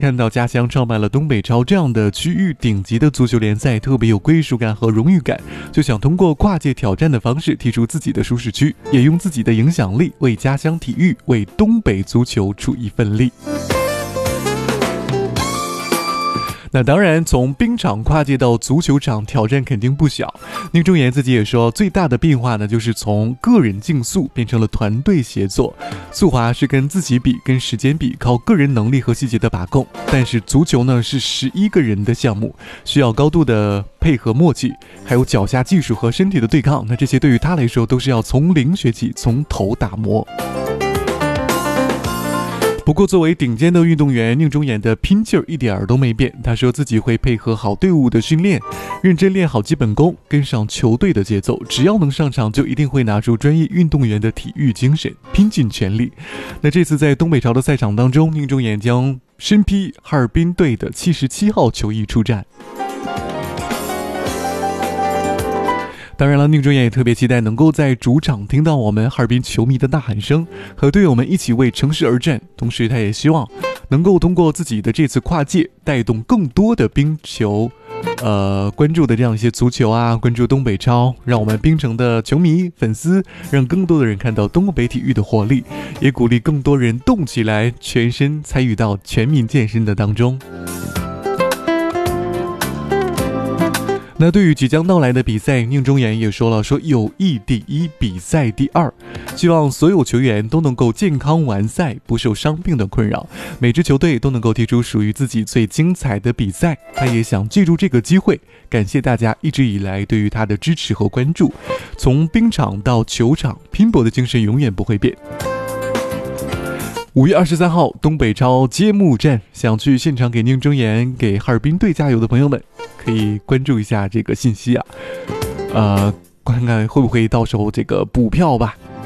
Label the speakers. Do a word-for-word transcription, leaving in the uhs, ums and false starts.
Speaker 1: 看到家乡创办了东北超这样的区域顶级的足球联赛，特别有归属感和荣誉感，就想通过跨界挑战的方式踢出自己的舒适区，也用自己的影响力为家乡体育、为东北足球出一份力。那当然，从冰场跨界到足球场，挑战肯定不小。宁中岩自己也说，最大的变化呢，就是从个人竞速变成了团队协作。速滑是跟自己比，跟时间比，靠个人能力和细节的把控。但是足球呢，是十一个人的项目，需要高度的配合默契，还有脚下技术和身体的对抗。那这些对于他来说，都是要从零学起，从头打磨。不过作为顶尖的运动员，宁中岩的拼劲儿一点儿都没变。他说自己会配合好队伍的训练，认真练好基本功，跟上球队的节奏，只要能上场就一定会拿出专业运动员的体育精神，拼尽全力。那这次在东北超的赛场当中，宁中岩将身披哈尔滨队的七十七号球衣出战。当然了，宁中岩也特别期待能够在主场听到我们哈尔滨球迷的呐喊声，和队友们一起为城市而战。同时他也希望能够通过自己的这次跨界，带动更多的冰球呃关注的这样一些足球啊，关注东北超，让我们冰城的球迷粉丝，让更多的人看到东北体育的活力，也鼓励更多人动起来，全身参与到全民健身的当中。那对于即将到来的比赛，宁中岩也说了，说友谊第一，比赛第二，希望所有球员都能够健康完赛，不受伤病的困扰，每支球队都能够踢出属于自己最精彩的比赛。他也想借助这个机会，感谢大家一直以来对于他的支持和关注，从冰场到球场，拼搏的精神永远不会变。五月二十三号，东北超揭幕战，想去现场给宁中岩、给哈尔滨队加油的朋友们，可以关注一下这个信息啊，呃，看看会不会到时候这个补票吧。